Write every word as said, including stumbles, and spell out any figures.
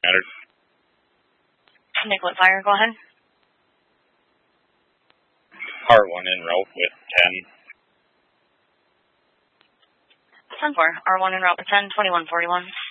Standard. Nicollet Fire, go ahead. R one en route with ten. ten four, R one en route with ten, twenty-one forty-one.